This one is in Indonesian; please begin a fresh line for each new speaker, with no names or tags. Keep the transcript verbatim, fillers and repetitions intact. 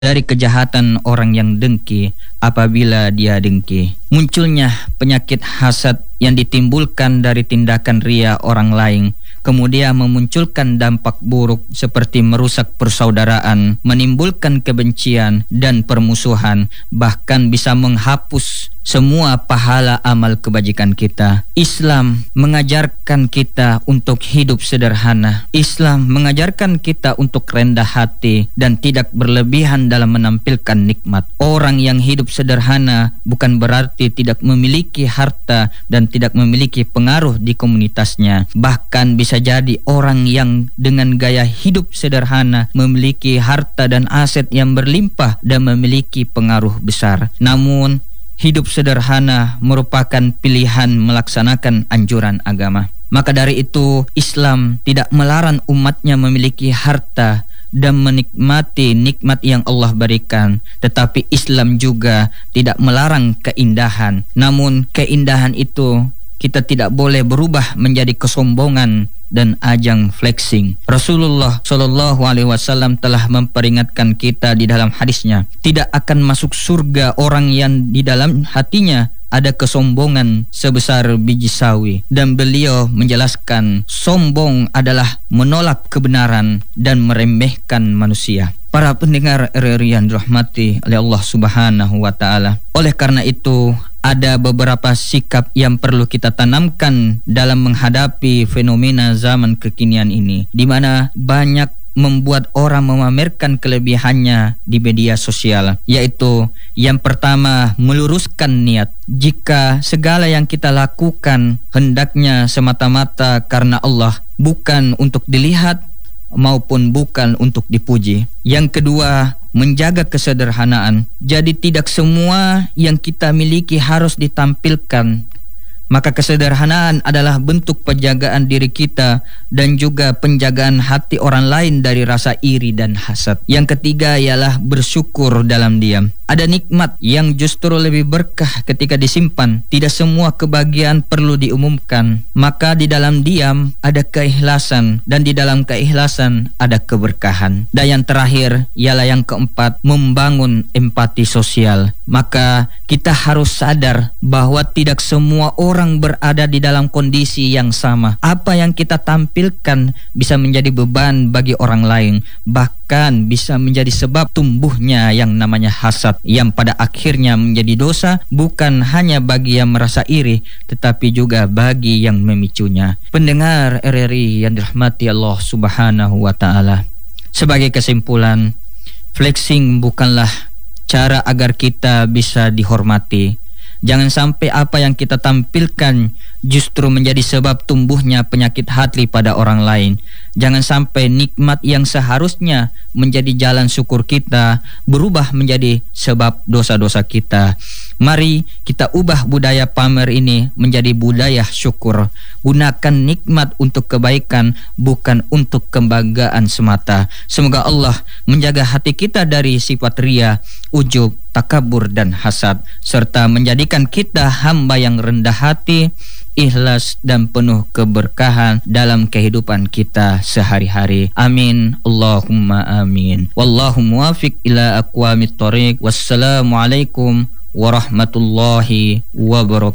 dari kejahatan orang yang dengki apabila dia dengki. Munculnya penyakit hasad yang ditimbulkan dari tindakan ria orang lain, kemudian memunculkan dampak buruk seperti merusak persaudaraan, menimbulkan kebencian dan permusuhan, bahkan bisa menghapus semua pahala amal kebajikan kita. Islam mengajarkan kita untuk hidup sederhana. Islam mengajarkan kita untuk rendah hati dan tidak berlebihan dalam menampilkan nikmat. Orang yang hidup sederhana bukan berarti tidak memiliki harta dan tidak memiliki pengaruh di komunitasnya. Bahkan bisa jadi orang yang dengan gaya hidup sederhana memiliki harta dan aset yang berlimpah dan memiliki pengaruh besar. Namun hidup sederhana merupakan pilihan melaksanakan anjuran agama. Maka dari itu Islam tidak melarang umatnya memiliki harta dan menikmati nikmat yang Allah berikan. Tetapi Islam juga tidak melarang keindahan. Namun keindahan itu kita tidak boleh berubah menjadi kesombongan dan ajang flexing. Rasulullah Shallallahu Alaihi Wasallam telah memperingatkan kita di dalam hadisnya, tidak akan masuk surga orang yang di dalam hatinya ada kesombongan sebesar biji sawi. Dan beliau menjelaskan, sombong adalah menolak kebenaran dan meremehkan manusia. Para pendengar R R I yang dirahmati oleh Allah Subhanahu wa taala. Oleh karena itu, ada beberapa sikap yang perlu kita tanamkan dalam menghadapi fenomena zaman kekinian ini, di mana banyak membuat orang memamerkan kelebihannya di media sosial, yaitu yang pertama, meluruskan niat. Jika segala yang kita lakukan hendaknya semata-mata karena Allah, bukan untuk dilihat maupun bukan untuk dipuji. Yang kedua, menjaga kesederhanaan. Jadi tidak semua yang kita miliki harus ditampilkan. Maka kesederhanaan adalah bentuk penjagaan diri kita dan juga penjagaan hati orang lain dari rasa iri dan hasad. Yang ketiga ialah bersyukur dalam diam. Ada nikmat yang justru lebih berkah ketika disimpan. Tidak semua kebahagiaan perlu diumumkan. Maka di dalam diam ada keikhlasan, dan di dalam keikhlasan ada keberkahan. Dan yang terakhir ialah yang keempat, membangun empati sosial. Maka kita harus sadar bahwa tidak semua orang berada di dalam kondisi yang sama. Apa yang kita tampilkan bisa menjadi beban bagi orang lain, bahkan bisa menjadi sebab tumbuhnya yang namanya hasad, yang pada akhirnya menjadi dosa bukan hanya bagi yang merasa iri, tetapi juga bagi yang memicunya. Pendengar R R I yang dirahmati Allah Subhanahu wa taala. Sebagai kesimpulan, flexing bukanlah cara agar kita bisa dihormati. Jangan sampai apa yang kita tampilkan justru menjadi sebab tumbuhnya penyakit hati pada orang lain. Jangan sampai nikmat yang seharusnya menjadi jalan syukur kita berubah menjadi sebab dosa-dosa kita. Mari kita ubah budaya pamer ini menjadi budaya syukur. Gunakan nikmat untuk kebaikan, bukan untuk kebanggaan semata. Semoga Allah menjaga hati kita dari sifat ria, ujub, takabur dan hasad, serta menjadikan kita hamba yang rendah hati, ikhlas dan penuh keberkahan dalam kehidupan kita sehari-hari. Amin. Allahumma amin. Wallahu muwafiq ila aqwamit thoriq. Wassalamualaikum warahmatullahi wabarakatuh.